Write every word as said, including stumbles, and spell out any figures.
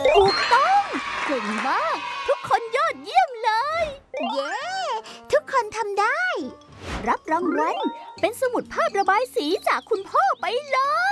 ถูกต้องเก่งมากทุกคนยอดเยี่ยมเลยเย้ ทุกคนทำได้รับรางวัลเป็นสมุดภาพระบายสีจากคุณพ่อไปเลย